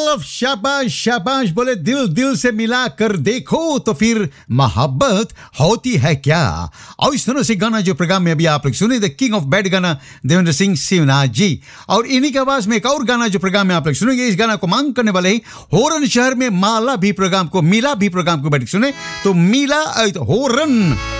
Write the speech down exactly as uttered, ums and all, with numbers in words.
Well शाबाश शाबाश बोले दिल दिल से मिला कर देखो तो फिर मोहब्बत होती है क्या। और इस तरह से गाना जो प्रोग्राम में अभी आप लोग सुने द किंग ऑफ बैड गाना देवेंद्र सिंह शिवनाथ जी। और इन्हीं के आवाज में एक और गाना जो प्रोग्राम में आप लोग सुनेंगे, इस गाना को मांग करने वाले ही होरन शहर में माला भी प्रोग्राम को मिला भी प्रोग्राम को बैठ सुने तो मिला होरन